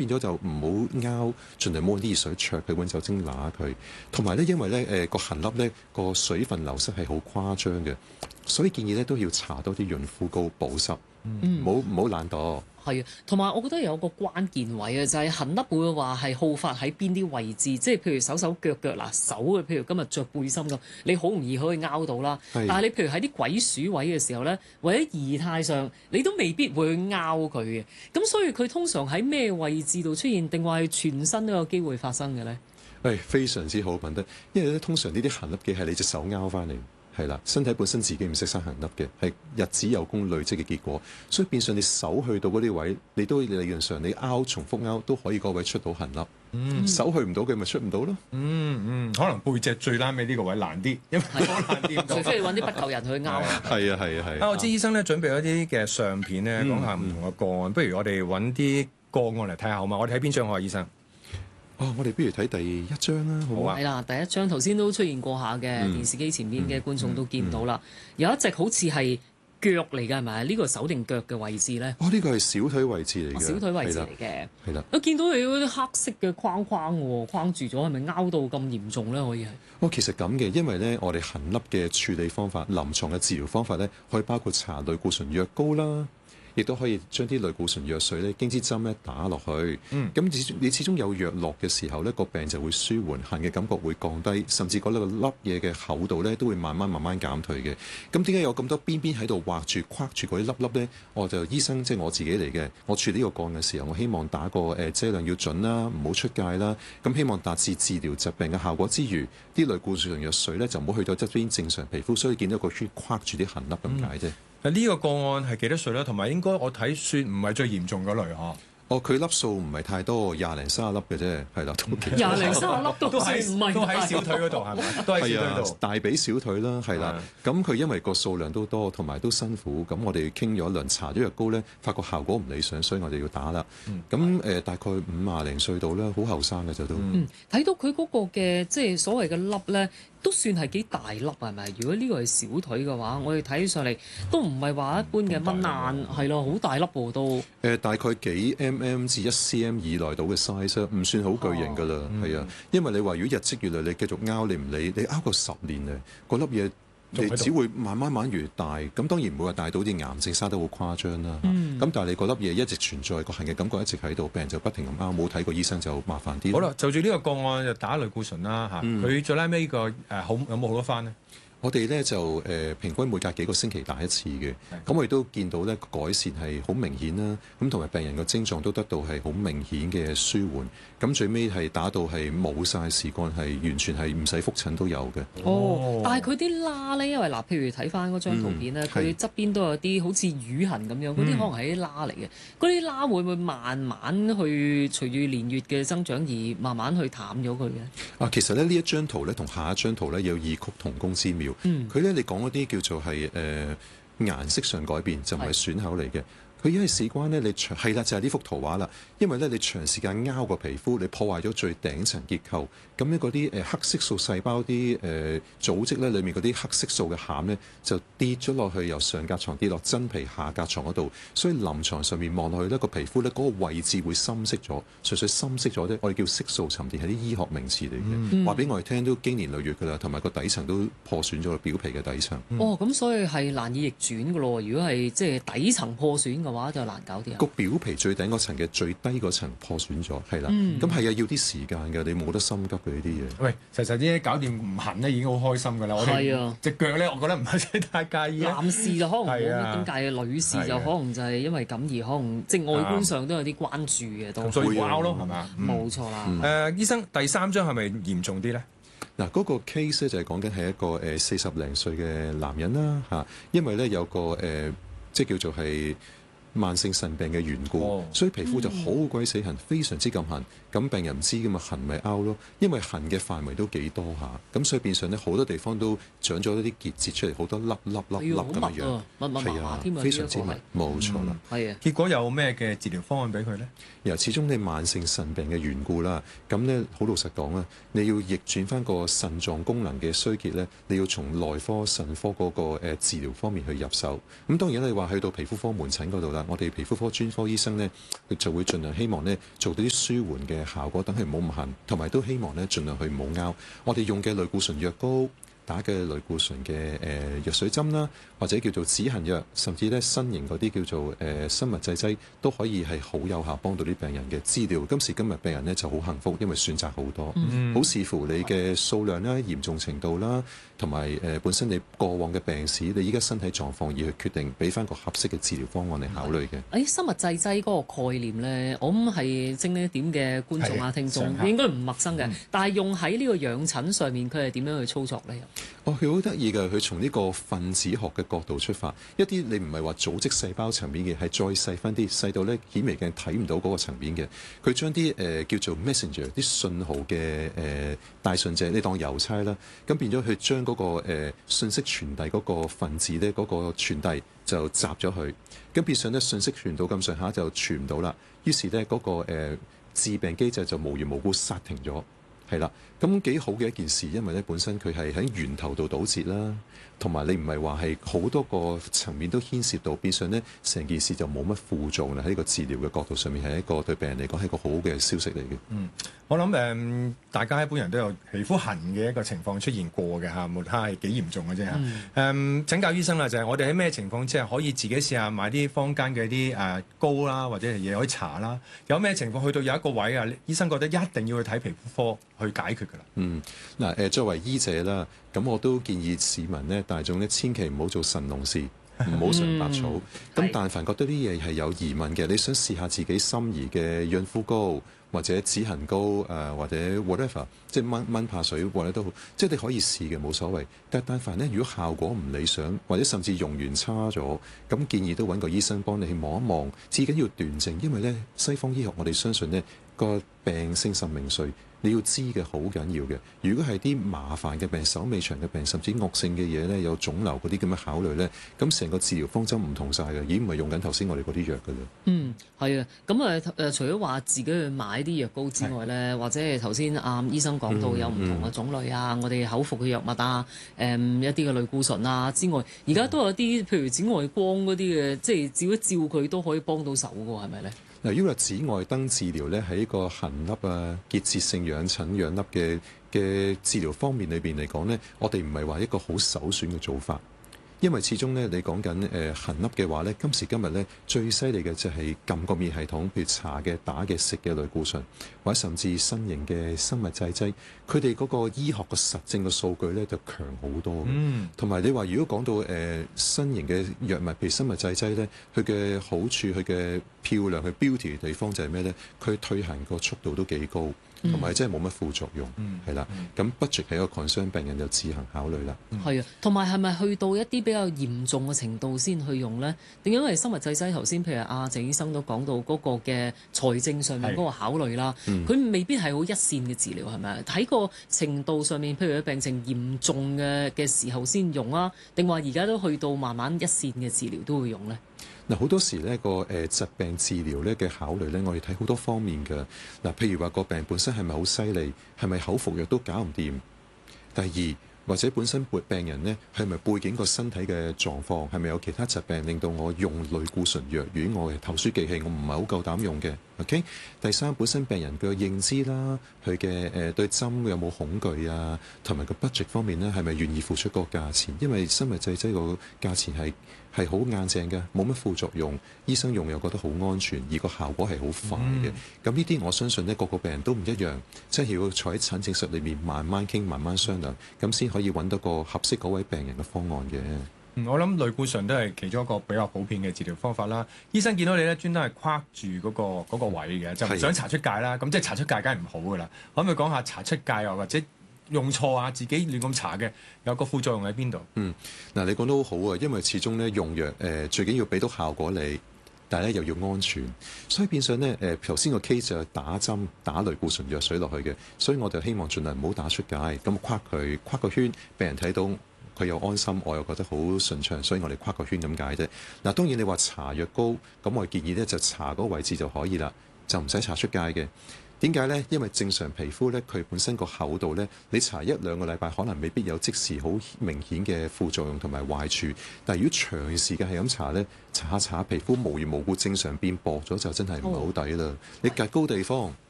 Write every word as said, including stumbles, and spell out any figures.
變咗就唔好拗，盡量冇啲熱水灼佢，揾酒精揦佢。同埋咧，因為咧誒個痕粒咧個水分流失係好誇張嘅，所以建議咧都要搽多啲潤膚膏保濕，唔好唔好懶惰。 係啊，同埋我覺得有個關鍵位啊，就係、是、痕粒會話係好發喺邊啲位置，即係譬如手手腳腳嗱，手嘅譬如今日着背心咁，你好容易可以拗到啦。但係你譬如喺啲鬼鼠位嘅時候咧，或者儀態上，你都未必會去拗佢嘅。咁所以佢通常喺咩位置度出現，定話係全身都有機會發生嘅咧？ 誒，非常之好品德，因為咧通常呢啲痕粒嘅係你隻手拗翻嚟。係啦，身體本身自己唔識生痕粒嘅，係日子有功累積嘅結果，所以變相你手去到嗰啲位，你都理論上你拗重複拗都可以嗰位出到痕粒。嗯，手去唔到嘅咪出唔到咯。 嗯嗯，可能背脊最拉尾呢個位難啲，因為好難掂到。 除非你揾啲不求人去拗。 係啊係啊係。 啊，我知醫生咧準備咗啲嘅相片咧，講下唔同嘅個案。嗯、不如我哋揾啲個案嚟睇下好嘛？我哋睇邊張啊，醫生？ 哦，我哋不如睇第一張啦，好啊。 係啦，第一張頭先都出現過下嘅，嗯、電視機前面嘅觀眾都見到啦。嗯嗯嗯、有一隻好似係腳嚟㗎，係咪？呢、呢個手定腳嘅位置咧？ 哦，呢個係小腿位置嚟嘅。 小腿位置嚟嘅。係啦。 我見到你嗰啲黑色嘅框框喎，框住咗，係咪拗到咁嚴重咧？可以係？ 哦，其實咁嘅，因為咧，我哋痕粒嘅處理方法、臨床嘅治療方法咧，可以包括搽類固醇藥膏啦。亦都可以將啲類固醇藥水咧，經支針咧打落去。咁、嗯、你始終有藥落嘅時候咧，個病就會舒緩，痕嘅感覺會降低，甚至嗰粒粒嘢嘅厚度咧都會慢慢慢慢減退嘅。咁點解有咁多邊邊喺度畫住、框住嗰啲粒粒咧？我就醫生即係、就是、我自己嚟嘅。我處理呢個個案嘅時候，我希望打個誒劑量要準啦，唔好出界啦。咁希望達至治療疾病嘅效果之餘，啲類固醇藥水咧就唔好去到側邊正常皮膚，所以見到個圈框住啲痕粒咁解啫。嗯呢個個案係幾多歲咧？同埋應該我睇算唔係最嚴重嗰類嗬。 哦，佢粒數唔係太多，廿零三十粒嘅啫，係啦，都廿零三十粒都都喺都喺小腿嗰度係咪？都喺小腿度， 大髀小腿啦，係啦。咁佢因為個數量都多，同埋都辛苦，咁我哋傾咗一輪，搽咗藥膏咧，發覺效果唔理想，所以我哋要打啦。咁誒、呃，大概五廿零歲度啦，好後生嘅就都。 嗯，睇到佢嗰個嘅即係所謂嘅粒咧。都算係幾大粒係咪？如果呢個係小腿嘅話，我哋睇上嚟都唔係話一般嘅蚊爛，係咯，好大粒喎都。誒、 呃，大概幾 mm 至一 cm 以內到嘅 size，唔算好巨型㗎啦，係啊、嗯。因為你話如果日積月累，你繼續拗你唔理，你拗個十年咧，嗰粒嘢。你只會慢慢慢越大，咁當然唔會話大到啲癌症生得好誇張啦。咁、嗯、但係你嗰粒嘢一直存在，個痕嘅感覺一直喺度，病人就不停咁拗，冇睇過醫生就麻煩啲。 好啦，就住呢個個案就打類固醇啦嚇，佢、嗯、最拉尾呢個誒好有冇好多翻呢？ 我哋咧就誒、呃、平均每隔幾個星期打一次嘅，咁我亦都見到咧改善係好明顯啦，咁同埋病人嘅症狀都得到係好明顯嘅舒緩，咁最尾係打到係冇晒時間，係完全係唔使覆診都有嘅。 哦，但係佢啲疤咧，因為嗱，譬如睇翻嗰張圖片咧，佢側、嗯、邊都有啲好似瘀痕咁樣，嗰啲、嗯、可能係啲疤嚟嘅。嗰啲疤會唔會慢慢去隨住年月嘅增長而慢慢去淡咗佢嘅？啊， 其實咧呢一張圖咧同下一張圖咧有異曲同工之妙。佢咧、嗯，你講嗰啲叫做係誒、呃、顏色上改變，就唔係損口嚟嘅。佢因為事關咧，你長係啦，就係、是、呢幅圖畫啦。因為咧，你長時間拗個皮膚，你破壞咗最頂層結構，咁咧嗰啲誒黑色素細胞啲誒、呃、組織咧，裡面嗰啲黑色素嘅餡咧，就跌咗落去，由上隔床跌落真皮下隔床嗰度。所以臨床上面望落去咧，個皮膚咧嗰、那個位置會深色咗，純粹深色咗咧，我哋叫色素沉澱，係啲醫學名詞嚟嘅。話俾、嗯、我哋聽都經年累月㗎啦，同埋個底層都破損咗表皮嘅底層。 嗯、哦，咁所以係難以逆轉㗎咯。如果係即係底層破損嘅話就難搞啲啊！ 個表皮最頂嗰層嘅最低嗰層破損咗，係啦，咁係啊，要啲時間嘅，你冇得心急嘅呢啲嘢。 喂，實實啲搞掂唔痕咧，已經好開心㗎啦！我哋啊，隻腳咧，我覺得唔係太介意。 男士就可能冇乜點介意，女士就可能就係因為咁而可能即係外觀上都有啲關注嘅，都所以拗咯，係嘛？ 冇錯啦。 誒，醫生，第三張係咪嚴重啲咧？ 嗱，嗰個 case 咧就係講緊係一個誒四十零歲嘅男人啦嚇，因為咧有個誒即係叫做係慢性腎病嘅緣故，哦、所以皮膚就好鬼死痕，嗯、非常之咁痕。咁病人唔知㗎嘛，痕咪拗咯。因為痕嘅範圍都幾多下，咁所以變相咧好多地方都長咗一啲結節出嚟，好多粒粒粒粒咁嘅樣。 密密麻麻添啊， 非常之密，冇錯啦。 係啊， 結果有咩嘅治療方案俾佢咧？ 由始終你慢性腎病嘅緣故啦，咁咧好老實講啊，你要逆轉翻個腎臟功能嘅衰竭咧，你要從內科、腎科嗰個誒治療方面去入手。咁當然你話去到皮膚科門診嗰度啦。 啦，我哋皮膚科專科醫生咧，佢就會盡量希望咧做到啲舒緩嘅效果，等佢唔好咁痕，同埋都希望咧盡量去唔好拗。我哋用嘅類固醇藥膏，打嘅類固醇嘅誒、呃、藥水針啦，或者叫做止痕藥，甚至咧新型嗰啲叫做誒、呃、生物製劑，都可以係好有效幫到啲病人嘅治療。今時今日病人咧就好幸福，因為選擇好多，好、嗯、視乎你嘅數量啦、嚴重程度啦，同埋誒本身你過往嘅病史，你依家身體狀況而去決定，俾翻個合適嘅治療方案嚟考慮嘅。誒、 哎、生物製劑嗰個概念咧，我諗係精呢點嘅觀眾啊、聽眾應該唔陌生嘅，嗯、但係用喺呢個養診上面，佢係點樣去操作咧？ 哦，佢好得意嘅，佢從呢個分子學嘅角度出發，一啲你唔係話組織細胞層面嘅，係再細分啲，細到咧顯微鏡睇唔到嗰個層面嘅。佢將啲誒叫做 messenger 啲信號嘅誒帶信者，你當郵差啦，咁變咗佢將嗰個誒、呃、信息傳遞嗰個分子咧，嗰、嗰個傳遞就閘咗佢，咁變相咧信息傳到咁上下就傳唔到啦。於是咧嗰、嗰個誒、呃、致病機制就無緣無故剎停咗。係啦，咁幾好嘅一件事，因為咧本身佢係喺源頭度堵截啦，同埋你唔係話係好多個層面都牽涉到，變相咧成件事就冇乜副作用啦。喺呢個治療嘅角度上面，係一個對病人嚟講係一個好嘅消息嚟嘅。 嗯，我諗誒、呃，大家一般人都有皮膚痕嘅一個情況出現過嘅嚇，無論係幾嚴重嘅啫嚇。誒、嗯，請教醫生啦，就係、是、我哋喺咩情況之下可以自己試下買啲坊間嘅啲誒膏啦，或者係嘢可以搽啦？有咩情況去到有一個位啊，醫生覺得一定要去睇皮膚科去解決㗎啦。 嗯，嗱誒，作為醫者啦，咁我都建議市民咧，大眾咧，千祈唔好做神農氏，唔好嘗百草。咁、嗯、但凡覺得啲嘢係有疑問嘅，你想試下自己心儀嘅潤膚膏或者止痕膏誒、呃，或者 whatever，即係蚊蚊怕水或者都好，即係你可以試嘅，冇所謂。但但凡咧，如果效果唔理想，或者甚至用完差咗，咁建議都揾個醫生幫你去望一望，至緊要斷症，因為咧西方醫學我哋相信咧個病性甚名歲。你要知嘅好緊要嘅，如果係啲麻煩嘅病、手尾長嘅病，甚至惡性嘅嘢咧，有腫瘤嗰啲咁嘅考慮咧，咁成個治療方針唔同晒嘅，已經唔係用緊頭先我哋嗰啲藥㗎啦。 嗯，係啊，咁啊誒，除咗話自己去買啲藥膏之外咧，是或者係頭先阿醫生講到有唔同嘅種類啊，嗯嗯、我哋口服嘅藥物啊，誒、嗯、一啲嘅類固醇啊之外，而家都有啲譬如紫外光嗰啲嘅，即係照一照佢都可以幫到手㗎喎，係咪咧？ 嗱，因為紫外燈治療咧喺個痕粒啊、結節性養疹養粒嘅嘅治療方面裏邊嚟講咧，我哋唔係話一個好首選嘅做法。因為始終咧，你講緊誒痕粒嘅話咧，今時今日咧最犀利嘅就係撳個免疫系統，譬如搽嘅、打嘅、食嘅類固醇，或者甚至新型嘅生物製劑，佢哋嗰個醫學嘅實證嘅數據咧就強好多嘅。嗯，同埋你話如果講到誒、呃、新型嘅藥物，譬如生物製劑咧，佢嘅好處、佢嘅漂亮、佢 beauty 嘅地方就係咩咧？佢退行個速度都幾高。同埋真係冇乜副作用，係啦、嗯。咁 budget 係一個 concern，病人就自行考慮啦。 係啊、嗯，同埋係咪去到一啲比較嚴重嘅程度先去用咧？定因為生物製劑頭先，譬如阿鄭醫生都講到嗰個嘅財政上面嗰個考慮啦，佢、嗯、未必係好一線嘅治療，係咪？睇個程度上面，譬如病情嚴重嘅嘅時候先用啊，定話而家都去到慢慢一線嘅治療都會用咧？ 嗱，好多時呢個誒疾病治療咧嘅考慮咧，我哋睇好多方面嘅。嗱，譬如話個病本身係咪好犀利，係咪口服藥都搞唔掂？第二，或者本身病人呢，係咪背景個身體嘅狀況，係咪有其他疾病令到我用類固醇藥丸，我嘅頭書機器我唔係好夠膽用嘅。OK，第三，本身病人嘅認知啦，佢嘅誒對針有冇恐懼啊，同埋個 budget 方面呢，係咪願意付出個價錢？因為生物製劑個價錢係係好硬淨嘅，冇乜副作用，醫生用又覺得好安全，而個效果係好快嘅。咁呢啲我相信呢，個個病人都唔一樣，即係要坐喺診症室裏面慢慢傾、慢慢商量，咁先可以揾到個合適嗰位病人嘅方案嘅。 嗯，我諗類固醇都係其中一個比較普遍嘅治療方法啦。醫生見到你咧，專登係框住嗰個嗰個位嘅，就唔想搽出界啦。咁的即係搽出界梗係唔好噶啦。可唔可以講下搽出界又或者用錯啊，自己亂咁搽嘅有個副作用喺邊度？嗯， 嗱，你講得好好啊，因為始終咧用藥誒、呃、最緊要俾到效果你，但係咧又要安全，所以變相咧誒頭先個 case 就係打針打類固醇藥水落去嘅，所以我就希望盡量唔好打出界，咁框佢框個圈，俾人睇到。佢又安心，我又覺得好順暢，所以我哋跨個圈咁解啫。嗱，當然你話搽藥膏，咁我建議咧就搽嗰個位置就可以啦，就唔使搽出界嘅。 點解呢？因為正常皮膚咧，佢本身個厚度咧，你搽一兩個禮拜可能未必有即時好明顯嘅副作用同埋壞處。但係如果長時間係咁搽咧，搽下搽下皮膚無緣無故正常變薄咗，就真係唔係好抵啦。你隔高地方